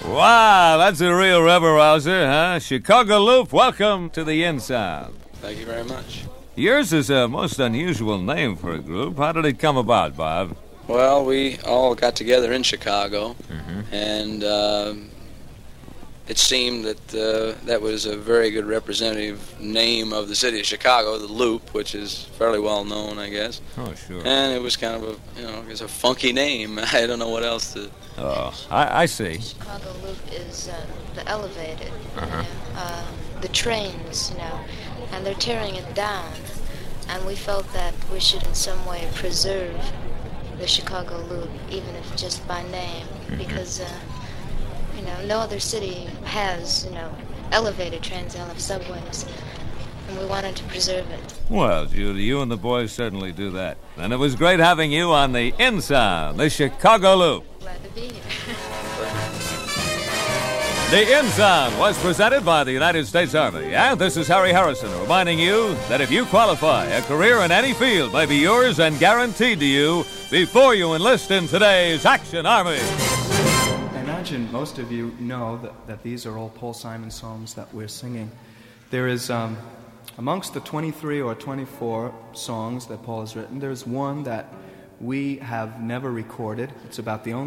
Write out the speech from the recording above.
Wow, that's a real rubber rouser, huh? Chicago Loop, welcome to the In-Sound. Thank you very much. Yours is a most unusual name for a group. How did it come about, Bob? Well, we all got together in Chicago, and it seemed that that was a very good representative name of the city of Chicago, the Loop, which is fairly well known, I guess. Oh, sure. And it was kind of it's a funky name. I don't know what else to... Oh, I see. Chicago Loop is the elevated, the trains, and they're tearing it down. And we felt that we should in some way preserve the Chicago Loop, even if just by name, because, no other city has, elevated trains, they all have subways, and we wanted to preserve it. Well, Judy, you and the boys certainly do that. And it was great having you on the In-Sound, the Chicago Loop. Glad to be here. The In-Sound was presented by the United States Army, and this is Harry Harrison reminding you that if you qualify, a career in any field may be yours and guaranteed to you before you enlist in today's Action Army. I imagine most of you know that these are all Paul Simon songs that we're singing. There is, amongst the 23 or 24 songs that Paul has written, there's one that we have never recorded. It's about the only